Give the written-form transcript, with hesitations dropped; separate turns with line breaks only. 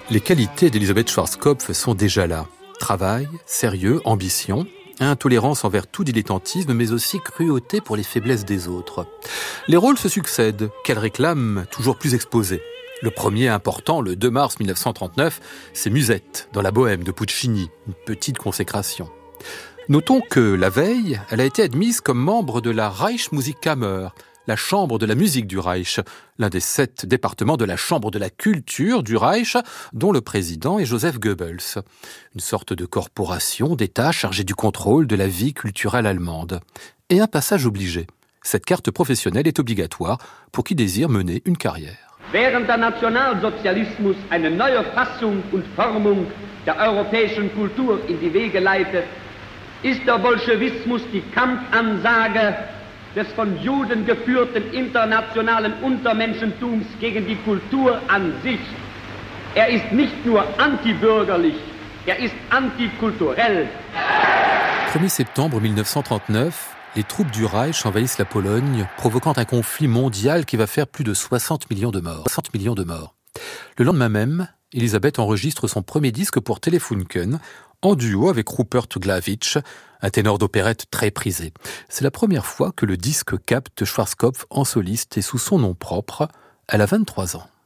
Les qualités d'Elisabeth Schwarzkopf sont déjà là. Travail, sérieux, ambition, intolérance envers tout dilettantisme, mais aussi cruauté pour les faiblesses des autres. Les rôles se succèdent, qu'elle réclame toujours plus exposés. Le premier important, le 2 mars 1939, c'est Musette, dans la Bohème de Puccini, une petite consécration. Notons que, la veille, elle a été admise comme membre de la Reichsmusikkammer, la chambre de la musique du Reich, l'un des 7 départements de la chambre de la culture du Reich, dont le président est Joseph Goebbels. Une sorte de corporation d'État chargée du contrôle de la vie culturelle allemande. Et un passage obligé. Cette carte professionnelle est obligatoire pour qui désire mener une carrière.
Während der Nationalsozialismus eine neue Fassung und Formung der europäischen Kultur in die Wege leitet, ist der Bolschewismus die Kampfansage des von Juden geführten internationalen Untermenschentums gegen die Kultur an sich. Er ist nicht nur antibürgerlich, er ist antikulturell.
1er septembre 1939, les troupes du Reich envahissent la Pologne, provoquant un conflit mondial qui va faire plus de 60 millions de morts. Le lendemain même, Elisabeth enregistre son premier disque pour Telefunken, en duo avec Rupert Glavic, un ténor d'opérette très prisé. C'est la première fois que le disque capte Schwarzkopf en soliste et sous son nom propre. Elle a 23 ans.